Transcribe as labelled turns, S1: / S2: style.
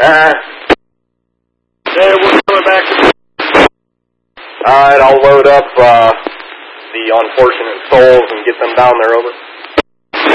S1: Hey, we're coming back.
S2: Alright, I'll load up the unfortunate souls and get them down there, over.